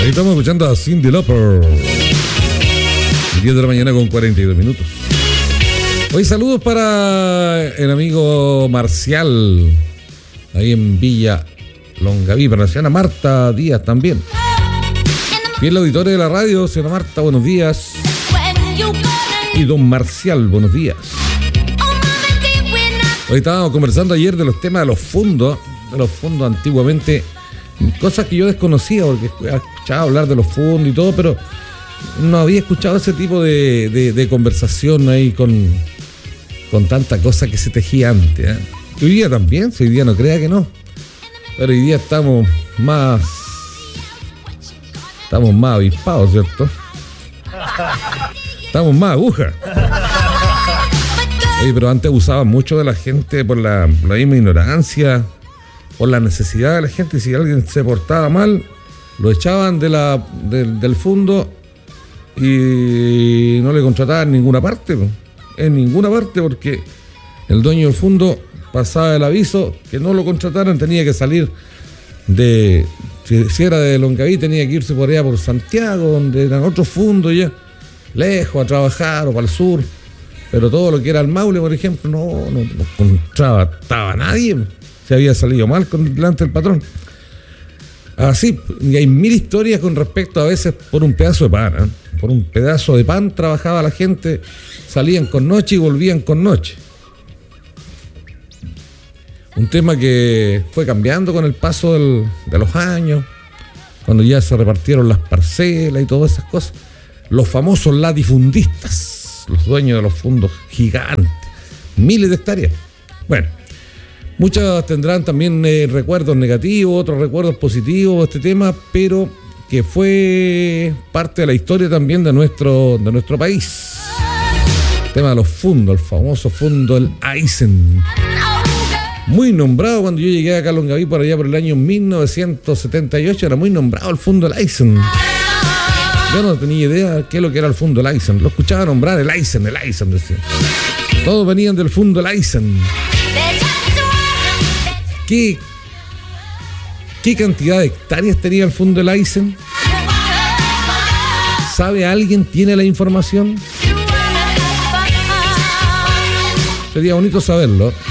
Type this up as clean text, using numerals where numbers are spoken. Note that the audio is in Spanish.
Ahí estamos escuchando a Cyndi Lauper. 10 de la mañana con 42 minutos. Hoy saludos para el amigo Marcial, ahí en Villa Longaví, para la señora Marta Díaz también. Fiel auditorio de la radio, señora Marta, buenos días. Y don Marcial, buenos días. Hoy estábamos conversando ayer de los temas de los fondos antiguamente, cosas que yo desconocía porque escuchaba hablar de los fondos y todo, pero no había escuchado ese tipo de conversación ahí con tanta cosa que se tejía antes, ¿eh? Y hoy día también, si hoy día no crea que no, pero hoy día estamos más avispados, ¿cierto? Estamos más agujas. Oye, pero antes abusaban mucho de la gente por la misma ignorancia, por la necesidad de la gente, y si alguien se portaba mal, lo echaban del fondo y no le contrataban en ninguna parte, porque el dueño del fondo pasaba el aviso que no lo contrataran, tenía que salir si era de Longaví, tenía que irse por allá por Santiago, donde eran otros fondos ya, lejos a trabajar, o para el sur, pero todo lo que era el Maule, por ejemplo, no contrataba a nadie, se había salido mal delante del patrón. Así, y hay mil historias con respecto a veces por un pedazo de pan, ¿eh? Por un pedazo de pan trabajaba la gente, salían con noche y volvían con noche. Un tema que fue cambiando con el paso de los años, cuando ya se repartieron las parcelas y todas esas cosas. Los famosos latifundistas, los dueños de los fondos gigantes, miles de hectáreas. Bueno, muchos tendrán también recuerdos negativos, otros recuerdos positivos de este tema, pero que fue parte de la historia también de nuestro país. El tema de los fondos, el famoso fondo del Eisen. Muy nombrado cuando yo llegué acá a Longaví por allá por el año 1978, era muy nombrado el fondo del Eisen. Yo no tenía idea qué es lo que era el fondo del Eisen. Lo escuchaba nombrar el Eisen, decía. Todos venían del fondo del Eisen. ¿Qué cantidad de hectáreas tenía el fondo del Eisen? ¿Sabe alguien? ¿Tiene la información? Sería bonito saberlo.